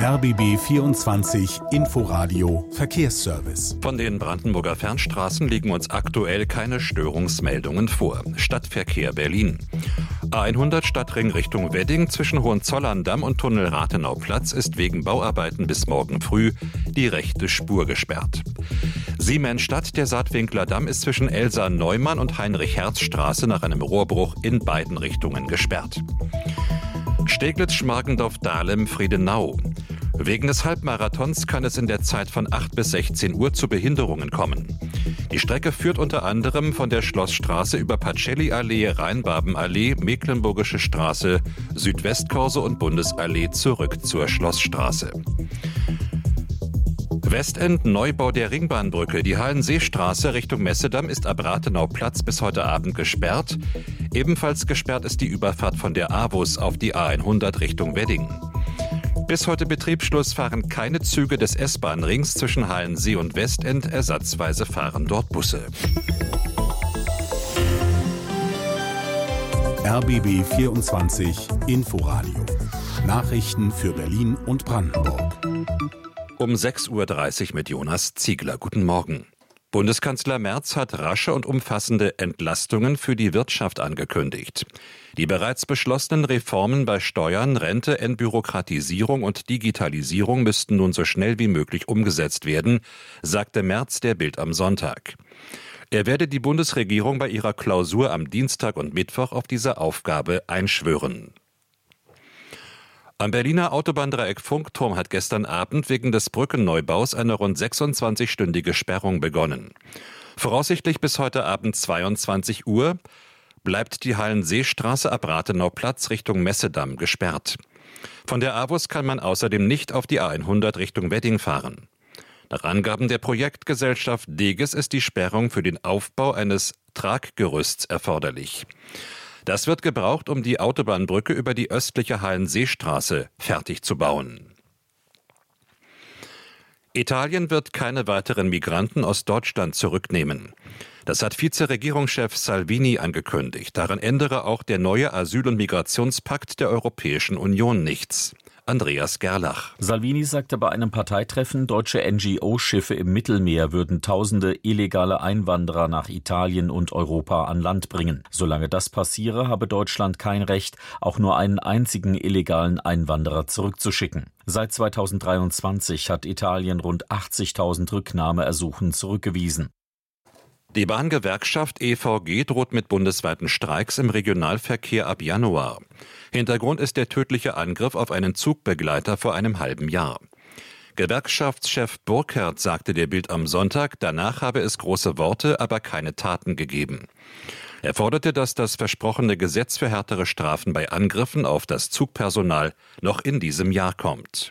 RBB 24 Inforadio Verkehrsservice. Von den Brandenburger Fernstraßen liegen uns aktuell keine Störungsmeldungen vor. Stadtverkehr Berlin. A100 Stadtring Richtung Wedding zwischen Hohenzollern-Damm und Tunnel Rathenauplatz ist wegen Bauarbeiten bis morgen früh die rechte Spur gesperrt. Siemensstadt, der Saatwinkler Damm, ist zwischen Elsa-Neumann und Heinrich-Herz-Straße nach einem Rohrbruch in beiden Richtungen gesperrt. Steglitz-Schmargendorf-Dahlem-Friedenau. Wegen des Halbmarathons kann es in der Zeit von 8 bis 16 Uhr zu Behinderungen kommen. Die Strecke führt unter anderem von der Schlossstraße über Pacelli-Allee, Rheinbaben-Allee, Mecklenburgische Straße, Südwestkorso und Bundesallee zurück zur Schlossstraße. Westend Neubau der Ringbahnbrücke. Die Hallenseestraße Richtung Messedamm ist ab Rathenauplatz bis heute Abend gesperrt. Ebenfalls gesperrt ist die Überfahrt von der AWUS auf die A100 Richtung Wedding. Bis heute Betriebsschluss fahren keine Züge des S-Bahn-Rings zwischen Hallensee und Westend. Ersatzweise fahren dort Busse. RBB 24 Inforadio. Nachrichten für Berlin und Brandenburg. Um 6.30 Uhr mit Jonas Ziegler. Guten Morgen. Bundeskanzler Merz hat rasche und umfassende Entlastungen für die Wirtschaft angekündigt. Die bereits beschlossenen Reformen bei Steuern, Rente, Entbürokratisierung und Digitalisierung müssten nun so schnell wie möglich umgesetzt werden, sagte Merz der Bild am Sonntag. Er werde die Bundesregierung bei ihrer Klausur am Dienstag und Mittwoch auf diese Aufgabe einschwören. Am Berliner Autobahndreieck Funkturm hat gestern Abend wegen des Brückenneubaus eine rund 26-stündige Sperrung begonnen. Voraussichtlich bis heute Abend 22 Uhr bleibt die Hallenseestraße ab Rathenauplatz Richtung Messedamm gesperrt. Von der AWUS kann man außerdem nicht auf die A100 Richtung Wedding fahren. Nach Angaben der Projektgesellschaft Deges ist die Sperrung für den Aufbau eines Traggerüsts erforderlich. Das wird gebraucht, um die Autobahnbrücke über die östliche Hallenseestraße fertig zu bauen. Italien wird keine weiteren Migranten aus Deutschland zurücknehmen. Das hat Vizeregierungschef Salvini angekündigt. Daran ändere auch der neue Asyl- und Migrationspakt der Europäischen Union nichts. Andreas Gerlach. Salvini sagte bei einem Parteitreffen, deutsche NGO-Schiffe im Mittelmeer würden tausende illegale Einwanderer nach Italien und Europa an Land bringen. Solange das passiere, habe Deutschland kein Recht, auch nur einen einzigen illegalen Einwanderer zurückzuschicken. Seit 2023 hat Italien rund 80.000 Rücknahmeersuchen zurückgewiesen. Die Bahngewerkschaft EVG droht mit bundesweiten Streiks im Regionalverkehr ab Januar. Hintergrund ist der tödliche Angriff auf einen Zugbegleiter vor einem halben Jahr. Gewerkschaftschef Burkhardt sagte der Bild am Sonntag, danach habe es große Worte, aber keine Taten gegeben. Er forderte, dass das versprochene Gesetz für härtere Strafen bei Angriffen auf das Zugpersonal noch in diesem Jahr kommt.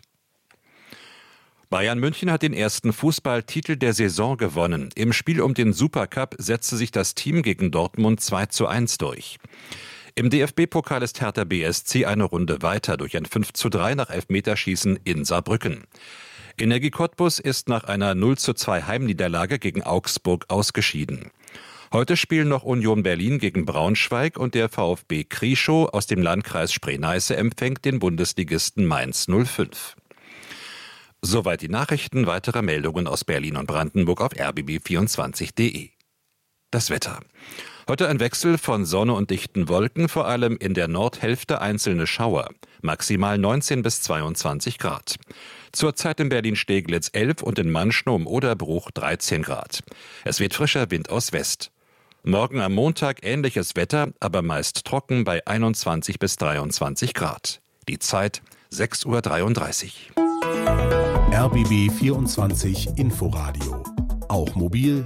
Bayern München hat den ersten Fußballtitel der Saison gewonnen. Im Spiel um den Supercup setzte sich das Team gegen Dortmund 2:1 durch. Im DFB-Pokal ist Hertha BSC eine Runde weiter durch ein 5:3 nach Elfmeterschießen in Saarbrücken. Energie Cottbus ist nach einer 0:2 Heimniederlage gegen Augsburg ausgeschieden. Heute spielen noch Union Berlin gegen Braunschweig und der VfB Krieschow aus dem Landkreis Spree-Neiße empfängt den Bundesligisten Mainz 05. Soweit die Nachrichten. Weitere Meldungen aus Berlin und Brandenburg auf rbb24.de. Das Wetter. Heute ein Wechsel von Sonne und dichten Wolken, vor allem in der Nordhälfte einzelne Schauer. Maximal 19 bis 22 Grad. Zurzeit in Berlin-Steglitz 11 und in Manschnow im Oderbruch 13 Grad. Es weht frischer Wind aus West. Morgen am Montag ähnliches Wetter, aber meist trocken bei 21 bis 23 Grad. Die Zeit 6:33 Uhr. RBB 24 Inforadio. Auch mobil